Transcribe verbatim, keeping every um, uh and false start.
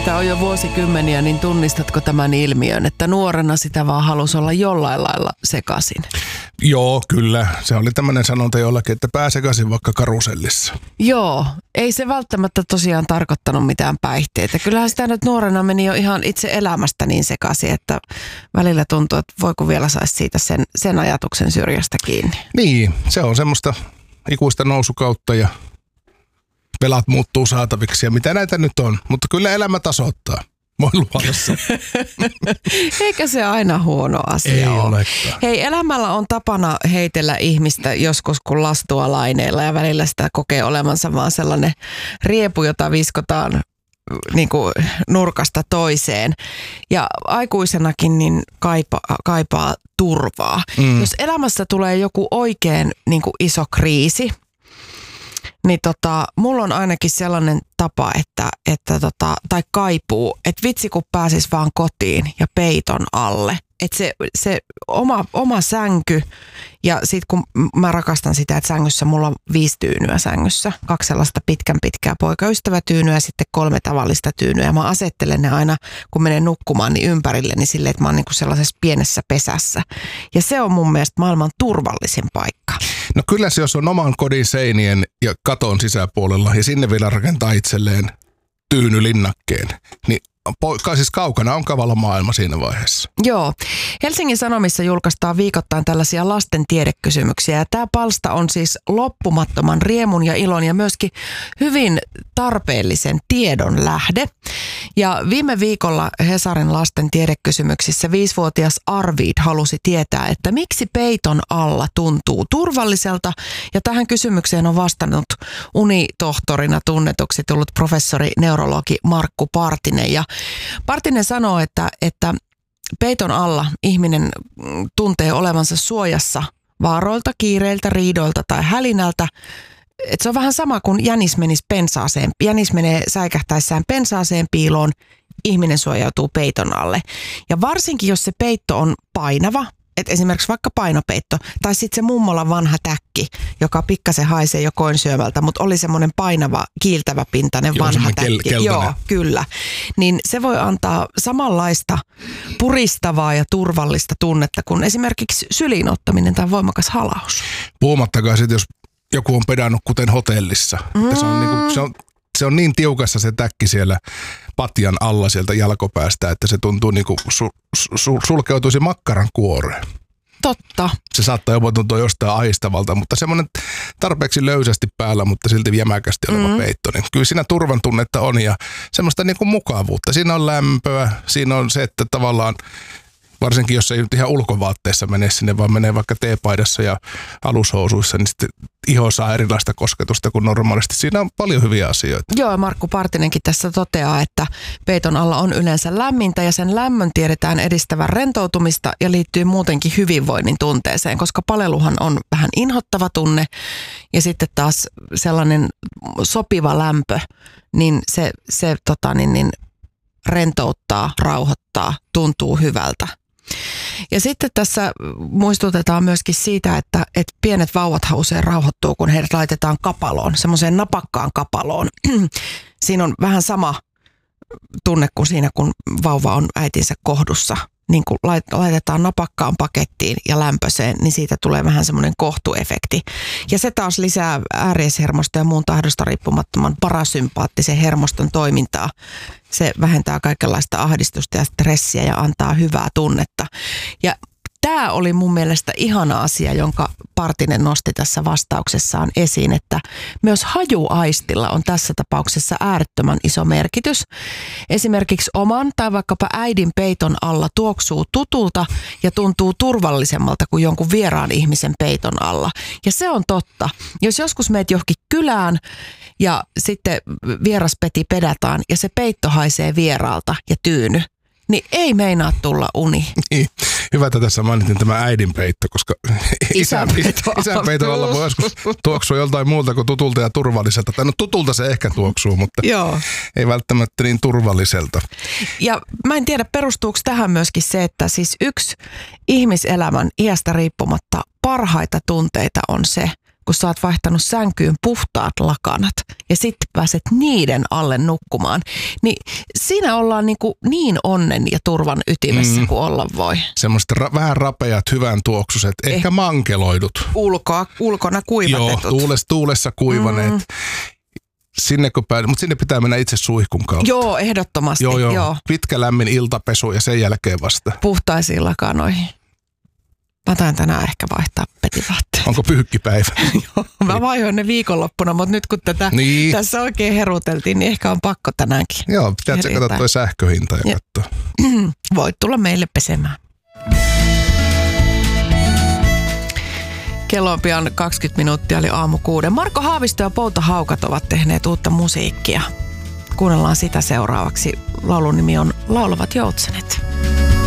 tästä on jo vuosikymmeniä, niin tunnistatko tämän ilmiön, että nuorena sitä vaan halusi olla jollain lailla sekaisin? Joo, kyllä. Se oli tämmöinen sanonta jollakin, että pää sekaisin vaikka karusellissa. Joo, ei se välttämättä tosiaan tarkoittanut mitään päihteitä. Kyllähän sitä nyt nuorena meni jo ihan itse elämästä niin sekaisin, että välillä tuntuu, että voiko vielä saisi siitä sen, sen ajatuksen syrjästä kiinni. Niin, se on semmoista ikuista nousukautta ja velat muuttuu saataviksi ja mitä näitä nyt on. Mutta kyllä elämä tasoittaa. Voin luvata sen. Eikä se aina huono asia Ei ole. olekaan. Hei, elämällä on tapana heitellä ihmistä joskus kun lastua laineilla ja välillä sitä kokee olevansa vaan sellainen riepu, jota viskotaan niin kuin nurkasta toiseen. Ja aikuisenakin niin kaipaa, kaipaa turvaa. Mm. Jos elämässä tulee joku oikein niin kuin iso kriisi, niin tota, mulla on ainakin sellainen tapa, että, että tota, tai kaipuu, että vitsi kun pääsis vaan kotiin ja peiton alle. Että se, se oma, oma sänky ja sit kun mä rakastan sitä, että sängyssä mulla on viisi tyynyä sängyssä. Kaksi sellaista pitkän pitkää poikaystävätyynyä ja sitten kolme tavallista tyynyä. Mä asettelen ne aina, kun menen nukkumaan, niin ympärilleni silleen, että mä oon niinku sellaisessa pienessä pesässä. Ja se on mun mielestä maailman turvallisin paikka. No kyllä se, jos on oman kodin seinien ja katon sisäpuolella ja sinne vielä rakentaa itselleen tyynylinnakkeen, niin po- siis kaukana on kavalla maailma siinä vaiheessa. Joo. Helsingin Sanomissa julkaistaan viikoittain tällaisia lasten tiedekysymyksiä. Ja tämä palsta on siis loppumattoman riemun ja ilon ja myöskin hyvin tarpeellisen tiedon lähde. Ja viime viikolla Hesarin lasten tiedekysymyksissä viisivuotias Arvid halusi tietää, että miksi peiton alla tuntuu turvalliselta. Ja tähän kysymykseen on vastannut unitohtorina tunnetuksi tullut professori neurologi Markku Partinen. Ja Partinen sanoo, että, että peiton alla ihminen tuntee olevansa suojassa vaaroilta, kiireiltä, riidoilta tai hälinältä. Et se on vähän sama kuin jänis menisi pensaaseen. Jänis menee säikähtäessään pensaaseen piiloon, ihminen suojautuu peiton alle. Ja varsinkin, jos se peitto on painava, että esimerkiksi vaikka painopeitto, tai sitten se mummolan vanha täkki, joka pikkasen haisee jo koinsyömältä, mutta oli semmoinen painava, kiiltävä pintainen Joo, vanha täkki. Kel- Joo, kyllä. Niin se voi antaa samanlaista puristavaa ja turvallista tunnetta kuin esimerkiksi syliinottaminen tai voimakas halaus. Puhumattakaan sitten, jos joku on pedannut kuten hotellissa. Mm. Se, on niinku, se, on, se on niin tiukassa se täkki siellä patjan alla sieltä jalkopäästä, että se tuntuu niin kuin su, su, sulkeutuisi makkaran kuoreen. Totta. Se saattaa jopa tuntua jostain ahistavalta, mutta semmoinen tarpeeksi löysästi päällä, mutta silti jämäkästi oleva mm. peitto. Niin kyllä siinä turvan tunnetta on ja semmoista niin kuin mukavuutta. Siinä on lämpöä, siinä on se, että tavallaan varsinkin jos ei nyt ihan ulkovaatteessa mene sinne, vaan menee vaikka teepaidassa ja alushousuissa, niin sitten iho saa erilaista kosketusta kuin normaalisti. Siinä on paljon hyviä asioita. Joo, Markku Partinenkin tässä toteaa, että peiton alla on yleensä lämmintä ja sen lämmön tiedetään edistävän rentoutumista ja liittyy muutenkin hyvinvoinnin tunteeseen, koska paleluhan on vähän inhottava tunne ja sitten taas sellainen sopiva lämpö, niin se, se tota, niin, niin, rentouttaa, rauhoittaa, tuntuu hyvältä. Ja sitten tässä muistutetaan myöskin siitä, että, että pienet vauvathan usein rauhoittuu, kun heidät laitetaan kapaloon, semmoiseen napakkaan kapaloon. Siinä on vähän sama tunne kuin siinä, kun vauva on äitinsä kohdussa. Niin kun laitetaan napakkaan pakettiin ja lämpöiseen, niin siitä tulee vähän semmoinen kohtuefekti. Ja se taas lisää äärieshermoston ja muun tahdosta riippumattoman parasympaattisen hermoston toimintaa. Se vähentää kaikenlaista ahdistusta ja stressiä ja antaa hyvää tunnetta. Ja tämä oli mun mielestä ihana asia, jonka Partinen nosti tässä vastauksessaan esiin, että myös hajuaistilla on tässä tapauksessa äärettömän iso merkitys. Esimerkiksi oman tai vaikkapa äidin peiton alla tuoksuu tutulta ja tuntuu turvallisemmalta kuin jonkun vieraan ihmisen peiton alla. Ja se on totta. Jos joskus meet johonkin kylään ja sitten vieraspeti pedataan ja se peitto haisee vieraalta ja tyyny, niin ei meinaa tulla uni. Niin. Hyvä, että tässä mainitin tämä äidin peitto, koska isän, isän peiton alla voi joskus tuoksua joltain muulta kuin tutulta ja turvalliselta. Tai no tutulta se ehkä tuoksuu, mutta Joo. ei välttämättä niin turvalliselta. Ja mä en tiedä, perustuuko tähän myöskin se, että siis yksi ihmiselämän iästä riippumatta parhaita tunteita on se, kun sä oot vaihtanut sänkyyn puhtaat lakanat ja sitten pääset niiden alle nukkumaan, niin siinä ollaan niin, kuin niin onnen ja turvan ytimessä mm. kuin olla voi. Semmoiset ra- vähän rapeat, hyvän tuoksuset, eh, ehkä mankeloidut. Ulkoa, ulkona kuivatetut. Joo, tuulessa, tuulessa kuivaneet. Mm. Sinne kun päin, mutta sinne pitää mennä itse suihkun kautta. Joo, ehdottomasti. Joo, joo. joo. Pitkä lämmin iltapesu ja sen jälkeen vasta. Puhtaisiin lakanoihin. Mä tain tänään ehkä vaihtaa petivaatteet. Onko pyykkipäivä? Joo, mä vaihoin ne viikonloppuna, mutta nyt kun tätä niin. tässä oikein heruteltiin, niin ehkä on pakko tänäänkin. Joo, pitää tsekata toi sähköhinta ja, ja katsoa. Voit tulla meille pesemään. Kello on pian kaksikymmentä minuuttia, eli aamu kuuden. Marko Haavisto ja Pouta Haukat ovat tehneet uutta musiikkia. Kuunnellaan sitä seuraavaksi. Laulun nimi on Laulavat joutsenet.